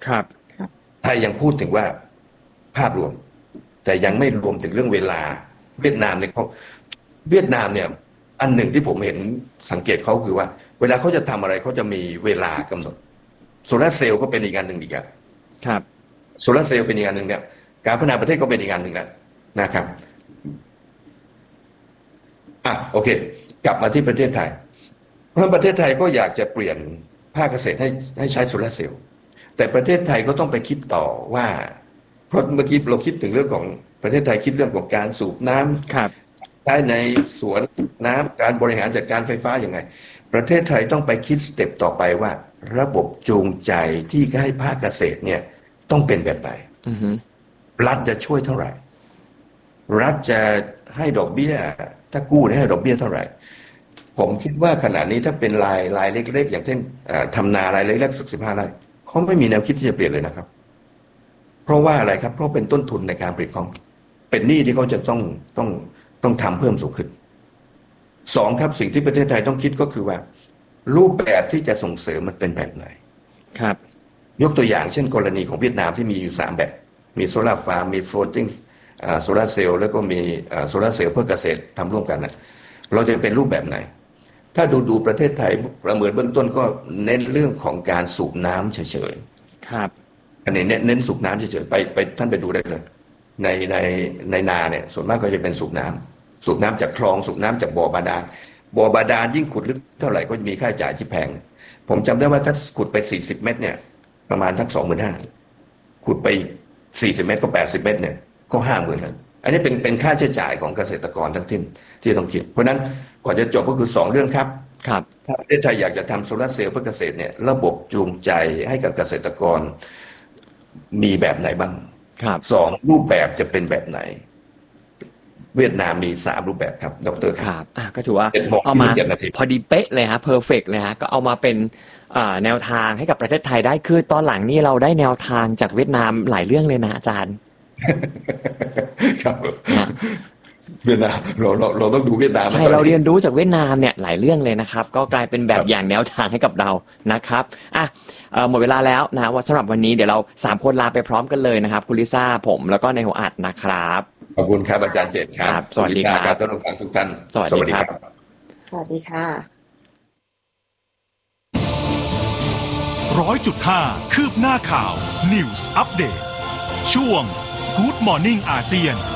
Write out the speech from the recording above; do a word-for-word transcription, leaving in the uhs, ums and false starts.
ครับไทยยังพูดถึงว่าภาพรวมแต่ยังไม่รวมถึงเรื่องเวลาเวียดนามเนี่ยเขาเวียดนามเนี่ยอันหนึ่งที่ผมเห็นสังเกตเขาคือว่าเวลาเขาจะทำอะไรเขาจะมีเวลากำหนดโซลาร์เซลล์ก็เป็นอีกอันหนึ่งอีกครับโซลาร์เซลล์เป็นอีกอันหนึ่งเนี่ยการพัฒนาประเทศก็เป็นอีกอันหนึ่งนะนะครับอ่ะโอเคกลับมาที่ประเทศไทยเพราะประเทศไทยก็อยากจะเปลี่ยนภาคเกษตรให้ให้ใช้โซลาร์เซลล์แต่ประเทศไทยก็ต้องไปคิดต่อว่าเพราะเมื่อกี้เราคิดถึงเรื่องของประเทศไทยคิดเรื่องของการสูบน้ำใช้ในสวนน้ำการบริหารจัดการไฟฟ้าอย่างไงประเทศไทยต้องไปคิดสเต็ปต่อไปว่าระบบจูงใจที่ให้ภาคเกษตรเนี่ยต้องเป็นแบบไหนรัฐจะช่วยเท่าไหร่รัฐจะให้ดอกเบี้ยถ้ากู้ให้ดอกเบี้ยเท่าไหร่ผมคิดว่าขณะนี้ถ้าเป็นรายรายเล็กๆอย่างเช่นทำนารายเล็กๆสักสิบห้าไร่เขาไม่มีแนวคิดที่จะเปลี่ยนเลยนะครับเพราะว่าอะไรครับเพราะเป็นต้นทุนในการผลิตของเป็นหนี้ที่เขาจะต้องต้องต้องทำเพิ่มสูงขึ้นสองครับสิ่งที่ประเทศไทยต้องคิดก็คือว่ารูปแบบที่จะส่งเสริมมันเป็นแบบไหนครับยกตัวอย่างเช่นกรณีของเวียดนามที่มีอยู่สามแบบมีโซลาร์ฟาร์มมี floating โซลาร์เซลล์แล้วก็มีโซลาร์เซลล์เพื่อเกษตรทำร่วมกันนะเราจะเป็นรูปแบบไหนถ้าดูดูประเทศไทยประเมินเบื้องต้นก็เน้นเรื่องของการสูบน้ำเฉยๆครับอันนี้เน้นสูบน้ำเฉยๆไปไปท่านไปดูได้เลยในในในนาเนี่ยส่วนมากก็จะเป็นสูบน้ำสูบน้ำจากคลองสูบน้ำจากบ่อบาดาลบ่อบาดาลยิ่งขุดลึกเท่าไหร่ก็มีค่าใช้จ่ายที่แพงผมจำได้ว่าถ้าขุดไปสี่สิบเมตรเนี่ยประมาณทักสองหมื่นห้าขุดไปสี่สิบเมตรก็แปดสิบเมตรเนี่ยก็ห้าหมื่นแล้วอันนี้เป็นเป็นค่าใช้จ่ายของเกษตรกรทั้งทิ้นที่ต้องคิดเพราะนั้นก่อนจะจบก็คือสองเรื่องครับครับถ้าประเทศไทยอยากจะทำโซลาร์เซลล์เพื่อเกษตรเนี่ยระบบจูงใจให้กับเกษตรกรมีแบบไหนบ้างครับสองรูปแบบจะเป็นแบบไหนเวียดนามมีสามรูปแบบครับดรครับอ่ะก็ถือว่าเอามาพอดีเป๊ะเลยฮะเพอร์เฟกต์เลยฮะก็เอามาเป็นแนวทางให้กับประเทศไทยได้คือตอนหลังนี่เราได้แนวทางจากเวียดนามหลายเรื่องเลยนะอาจารย์ครับเวียดนามเราเราเราต้องดูเวียดนามใช่เราเรียนรู้จากเวียดนามเนี่ยหลายเรื่องเลยนะครับก็กลายเป็นแบบอย่างแนวทางให้กับเรานะครับอ่ะหมดเวลาแล้วนะว่าสำหรับวันนี้เดี๋ยวเราสามคนลาไปพร้อมกันเลยนะครับคุณลิซ่าผมแล้วก็ในหัวอัดนะครับขอบคุณครับอาจารย์เจตครับสวัสดีครับท่านผู้ฟังทุกท่านสวัสดีครับสวัสดีค่ะร้อยจุดห้าคืบหน้าข่าว News Update ช่วง Good Morning อาเซียน